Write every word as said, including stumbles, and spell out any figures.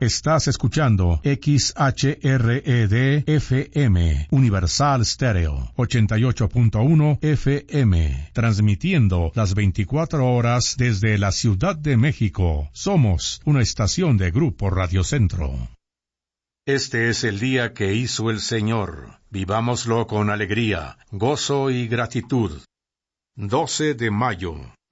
Estás escuchando X H R E D F M, Universal Stereo, ochenta y ocho punto uno F M, transmitiendo las veinticuatro horas desde la Ciudad de México. Somos una estación de Grupo Radio Centro. Este es el día que hizo el Señor. Vivámoslo con alegría, gozo y gratitud. doce de mayo.